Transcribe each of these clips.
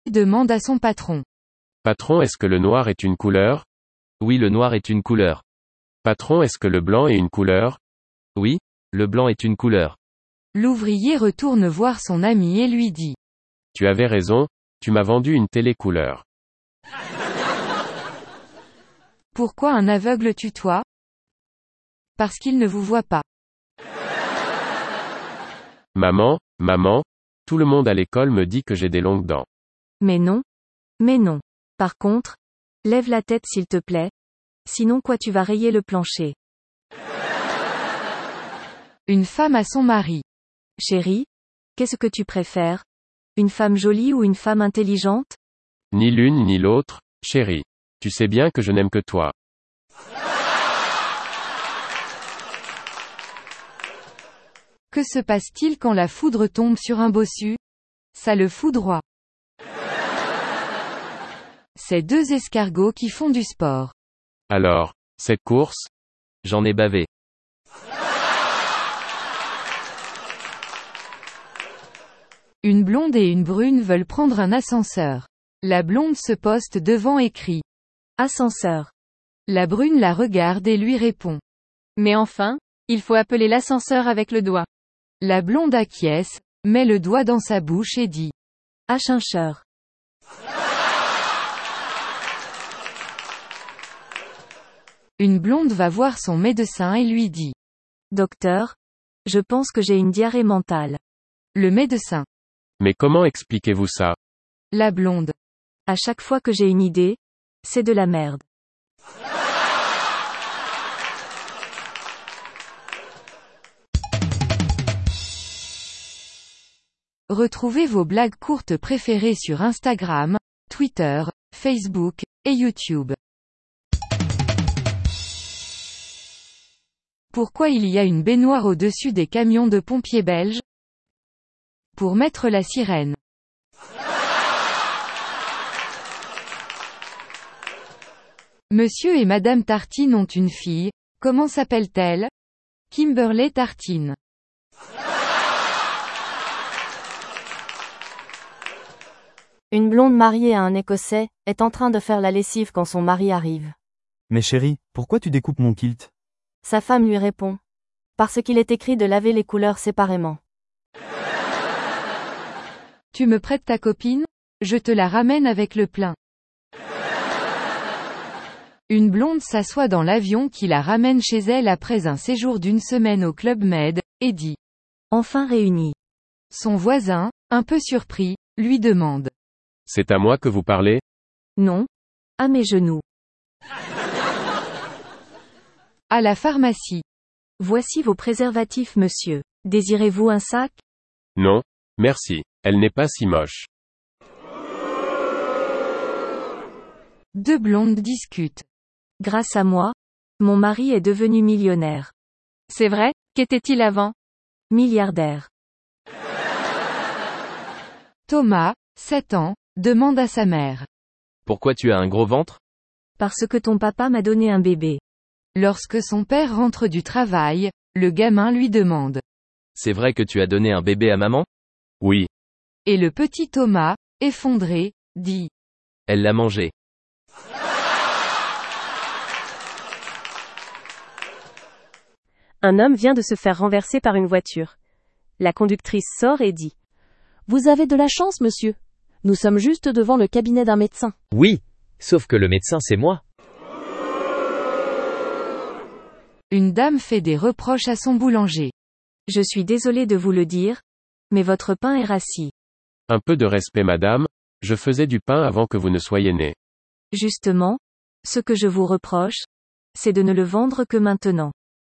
demande à son patron. Patron, est-ce que le noir est une couleur? Oui, le noir est une couleur. Patron, est-ce que le blanc est une couleur? Oui, le blanc est une couleur. L'ouvrier retourne voir son ami et lui dit. Tu avais raison, tu m'as vendu une télé couleur. Pourquoi un aveugle tutoie? Parce qu'il ne vous voit pas. Maman, tout le monde à l'école me dit que j'ai des longues dents. Mais non. Mais non. Par contre, lève la tête s'il te plaît. Sinon quoi tu vas rayer le plancher. Une femme à son mari. Chérie, qu'est-ce que tu préfères? Une femme jolie ou une femme intelligente? Ni l'une ni l'autre, chérie. Tu sais bien que je n'aime que toi. Que se passe-t-il quand la foudre tombe sur un bossu? Ça le foudroie. C'est deux escargots qui font du sport. Alors, cette course? J'en ai bavé. Une blonde et une brune veulent prendre un ascenseur. La blonde se poste devant et crie. Ascenseur. La brune la regarde et lui répond. Mais enfin, il faut appeler l'ascenseur avec le doigt. La blonde acquiesce, met le doigt dans sa bouche et dit. Ascenseur. Une blonde va voir son médecin et lui dit. Docteur, je pense que j'ai une diarrhée mentale. Le médecin. Mais comment expliquez-vous ça? La blonde. À chaque fois que j'ai une idée, c'est de la merde. Retrouvez vos blagues courtes préférées sur Instagram, Twitter, Facebook, et YouTube. Pourquoi il y a une baignoire au-dessus des camions de pompiers belges? Pour mettre la sirène. Monsieur et Madame Tartine ont une fille, comment s'appelle-t-elle? Kimberley Tartine. Une blonde mariée à un Écossais, est en train de faire la lessive quand son mari arrive. Mais chérie, pourquoi tu découpes mon kilt? Sa femme lui répond. Parce qu'il est écrit de laver les couleurs séparément. Tu me prêtes ta copine? Je te la ramène avec le plein. Une blonde s'assoit dans l'avion qui la ramène chez elle après un séjour d'une semaine au Club Med, et dit. Enfin réunis. Son voisin, un peu surpris, lui demande. C'est à moi que vous parlez? Non. À mes genoux. À la pharmacie. Voici vos préservatifs monsieur. Désirez-vous un sac? Non, merci. Elle n'est pas si moche. Deux blondes discutent. Grâce à moi, mon mari est devenu millionnaire. C'est vrai, qu'était-il avant? Milliardaire. Thomas, 7 ans, demande à sa mère. Pourquoi tu as un gros ventre? Parce que ton papa m'a donné un bébé. Lorsque son père rentre du travail, le gamin lui demande. C'est vrai que tu as donné un bébé à maman? Oui. Et le petit Thomas, effondré, dit. Elle l'a mangé. Un homme vient de se faire renverser par une voiture. La conductrice sort et dit. Vous avez de la chance, monsieur. Nous sommes juste devant le cabinet d'un médecin. Oui, sauf que le médecin c'est moi. Une dame fait des reproches à son boulanger. Je suis désolée de vous le dire, mais votre pain est rassis. Un peu de respect madame, je faisais du pain avant que vous ne soyez née. Justement, ce que je vous reproche, c'est de ne le vendre que maintenant.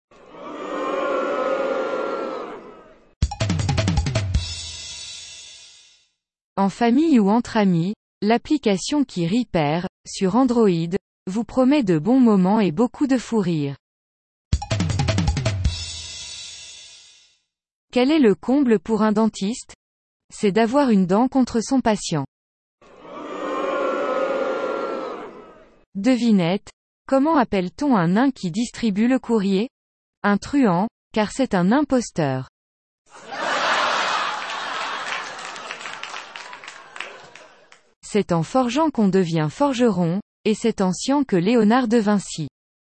En famille ou entre amis, l'application qui rit perd, sur Android, vous promet de bons moments et beaucoup de fou rire. Quel est le comble pour un dentiste? C'est d'avoir une dent contre son patient. Devinette, comment appelle-t-on un nain qui distribue le courrier? Un truand, car c'est un imposteur. C'est en forgeant qu'on devient forgeron, et c'est en sciant que Léonard de Vinci.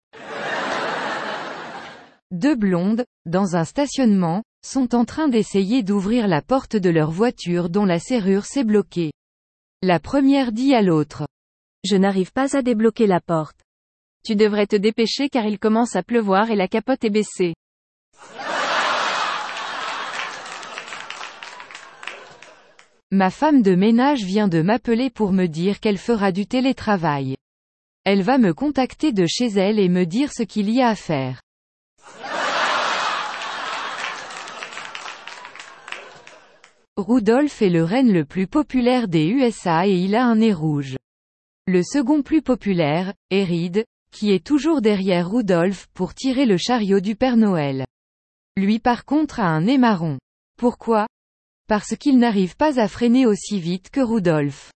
Deux blondes, dans un stationnement, sont en train d'essayer d'ouvrir la porte de leur voiture dont la serrure s'est bloquée. La première dit à l'autre. Je n'arrive pas à débloquer la porte. Tu devrais te dépêcher car il commence à pleuvoir et la capote est baissée. Ma femme de ménage vient de m'appeler pour me dire qu'elle fera du télétravail. Elle va me contacter de chez elle et me dire ce qu'il y a à faire. Rudolph est le renne le plus populaire des USA et il a un nez rouge. Le second plus populaire, est Reed, qui est toujours derrière Rudolph pour tirer le chariot du Père Noël. Lui par contre a un nez marron. Pourquoi ? Parce qu'il n'arrive pas à freiner aussi vite que Rudolph.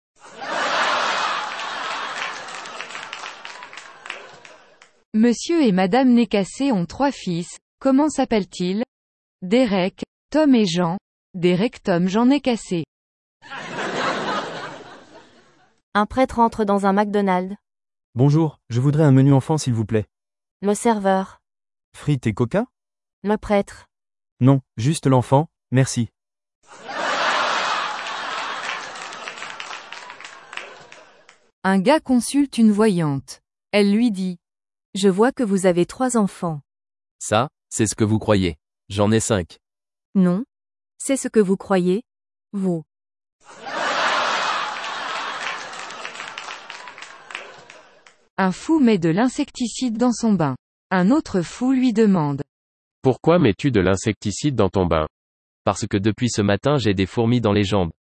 Monsieur et Madame Nécassé ont 3 fils, comment s'appellent-ils ? Derek, Tom et Jean. Derek Tom Jean Nécassé. Un prêtre entre dans un McDonald's. Bonjour, je voudrais un menu enfant s'il vous plaît. Le serveur. Frites et coca ? Le prêtre. Non, juste l'enfant, merci. Un gars consulte une voyante. Elle lui dit. Je vois que vous avez 3 enfants. Ça, c'est ce que vous croyez. J'en ai 5. Non. C'est ce que vous croyez, vous. Un fou met de l'insecticide dans son bain. Un autre fou lui demande. Pourquoi mets-tu de l'insecticide dans ton bain ? Parce que depuis ce matin j'ai des fourmis dans les jambes.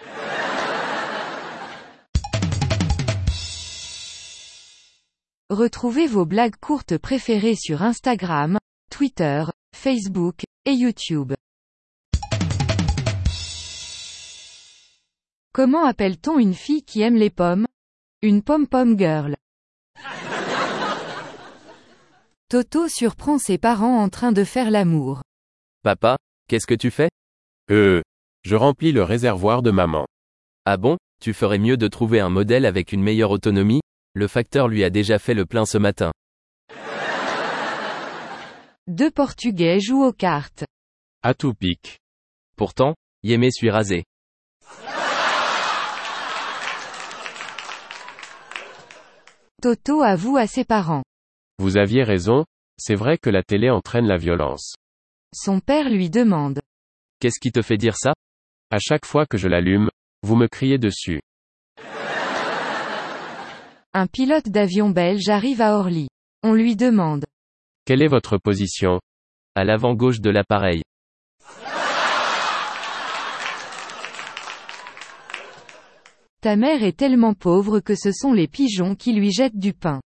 Retrouvez vos blagues courtes préférées sur Instagram, Twitter, Facebook, et YouTube. Comment appelle-t-on une fille qui aime les pommes ? Une pom-pom girl. Toto surprend ses parents en train de faire l'amour. Papa, qu'est-ce que tu fais ? Je remplis le réservoir de maman. Ah bon, tu ferais mieux de trouver un modèle avec une meilleure autonomie ? Le facteur lui a déjà fait le plein ce matin. 2 Portugais jouent aux cartes. À tout pique. Pourtant, Yémé suis rasé. Toto avoue à ses parents. Vous aviez raison, c'est vrai que la télé entraîne la violence. Son père lui demande. Qu'est-ce qui te fait dire ça ? À chaque fois que je l'allume, vous me criez dessus. Un pilote d'avion belge arrive à Orly. On lui demande. Quelle est votre position ? À l'avant gauche de l'appareil. Ta mère est tellement pauvre que ce sont les pigeons qui lui jettent du pain.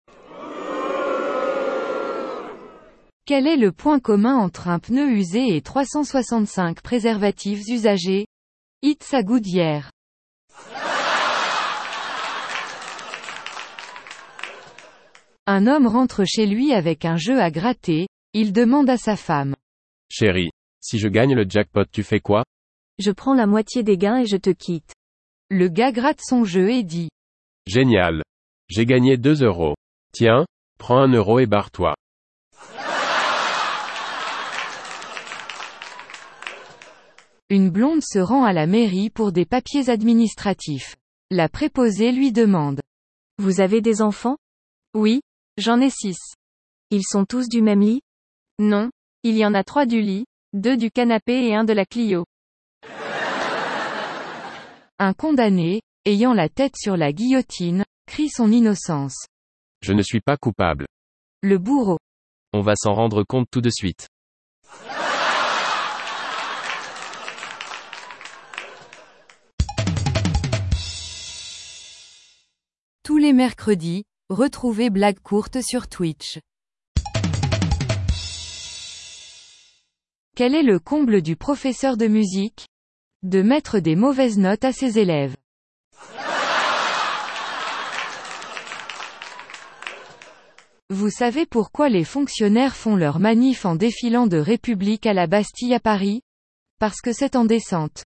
Quel est le point commun entre un pneu usé et 365 préservatifs usagés ? It's a Goodyear. Un homme rentre chez lui avec un jeu à gratter, il demande à sa femme. Chérie, si je gagne le jackpot tu fais quoi ? Je prends la moitié des gains et je te quitte. Le gars gratte son jeu et dit. Génial. J'ai gagné 2 €. Tiens, prends 1 € et barre-toi. Une blonde se rend à la mairie pour des papiers administratifs. La préposée lui demande. Vous avez des enfants ? Oui, j'en ai 6. Ils sont tous du même lit ? Non, il y en a 3 du lit, 2 du canapé et 1 de la Clio. Un condamné, ayant la tête sur la guillotine, crie son innocence. Je ne suis pas coupable. Le bourreau. On va s'en rendre compte tout de suite. Tous les mercredis, retrouvez Blagues courtes sur Twitch. Quel est le comble du professeur de musique ? De mettre des mauvaises notes à ses élèves. Vous savez pourquoi les fonctionnaires font leur manif en défilant de République à la Bastille à Paris ? Parce que c'est en descente.